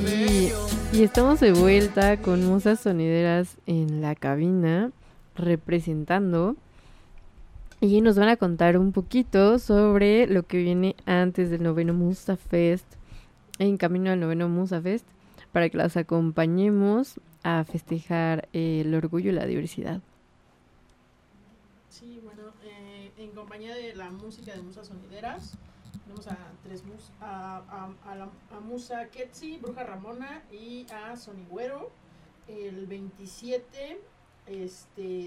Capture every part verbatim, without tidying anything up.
Sí, y estamos de vuelta con musas sonideras en la cabina representando y nos van a contar un poquito sobre lo que viene antes del noveno Musa Fest, en camino al noveno Musa Fest, para que las acompañemos a festejar el orgullo y la diversidad. Sí, bueno, eh, en compañía de la música de musas sonideras, tenemos a tres mus a, a, a, la, a Musa Ketsi, Bruja Ramona y a Sonigüero el veintisiete este,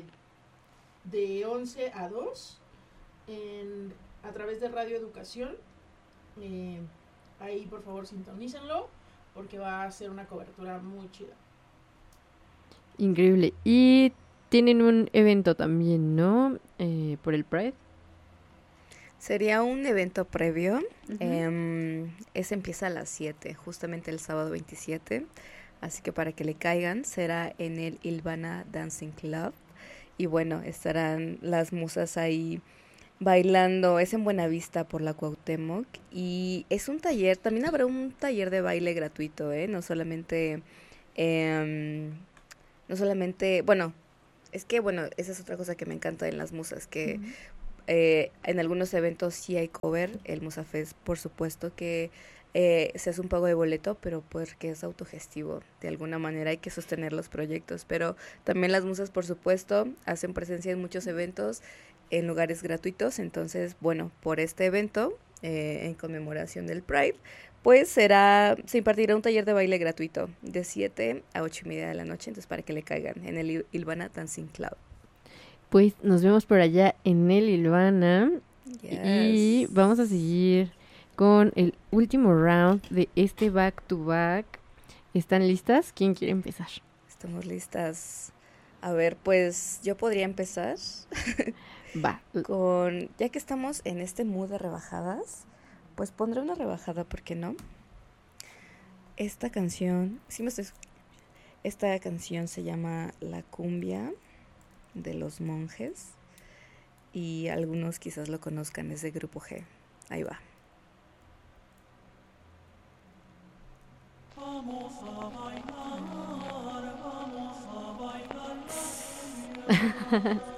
de once a dos en, a través de Radio Educación. Eh, ahí por favor sintonícenlo porque va a ser una cobertura muy chida. Increíble. Y tienen un evento también, ¿no? Eh, por el Pride. Sería un evento previo. Uh-huh. Eh, ese empieza a las siete, justamente el sábado veintisiete. Así que para que le caigan, será en el Ilvana Dancing Club. Y bueno, estarán las musas ahí bailando. Es en Buenavista por la Cuauhtémoc. Y es un taller, también habrá un taller de baile gratuito, ¿eh? No solamente... Eh, no solamente, bueno, es que, bueno, esa es otra cosa que me encanta en las musas, que uh-huh. eh, en algunos eventos sí hay cover, el Musafest, por supuesto que eh, se hace un pago de boleto, pero porque es autogestivo, de alguna manera hay que sostener los proyectos, pero también las musas, por supuesto, hacen presencia en muchos eventos, en lugares gratuitos, entonces, bueno, por este evento, eh, en conmemoración del Pride, pues será, se impartirá un taller de baile gratuito de siete a ocho y media de la noche, entonces para que le caigan en el Ilvana Dancing Club. Pues nos vemos por allá en el Ilvana. Yes. Y vamos a seguir con el último round de este back to back. ¿Están listas? ¿Quién quiere empezar? Estamos listas. A ver, pues yo podría empezar. Va. Con, ya que estamos en este mood de rebajadas, pues pondré una rebajada, ¿por qué no? Esta canción, sí me estoy... Esta canción se llama La Cumbia de los Monjes y algunos quizás lo conozcan, es de Grupo G. Ahí va. Vamos a bailar, vamos a bailar.